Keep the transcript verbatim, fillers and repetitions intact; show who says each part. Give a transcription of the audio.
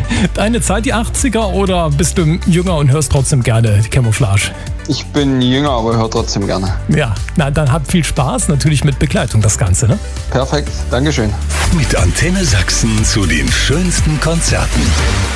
Speaker 1: Deine Zeit, die achtziger, oder bist du jünger und hörst trotzdem gerne Camouflage?
Speaker 2: Ich bin jünger, aber höre trotzdem gerne.
Speaker 1: Ja, na dann habt viel Spaß, natürlich mit Begleitung das Ganze, ne?
Speaker 2: Perfekt, Dankeschön.
Speaker 3: Mit Antenne Sachsen zu den schönsten Konzerten.